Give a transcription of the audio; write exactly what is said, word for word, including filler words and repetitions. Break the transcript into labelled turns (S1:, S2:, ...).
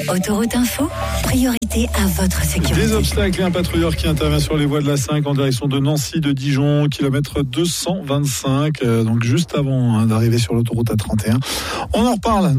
S1: Autoroute Info, priorité à votre sécurité.
S2: Des obstacles et un patrouilleur qui intervient sur les voies de l'A cinq en direction de Nancy, de Dijon, kilomètre deux cent vingt-cinq, euh, donc juste avant hein, d'arriver sur l'autoroute A trente et un. On en reparle.